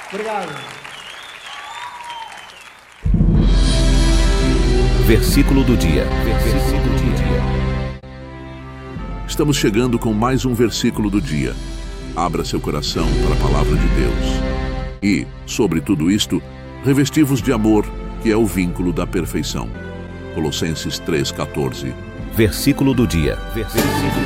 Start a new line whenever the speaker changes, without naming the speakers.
Obrigado.
Versículo do dia.
Estamos chegando com mais um versículo do dia. Abra seu coração para a palavra de Deus. E, sobre tudo isto, revesti-vos de amor, que é o vínculo da perfeição. Colossenses 3,14.
Versículo do dia.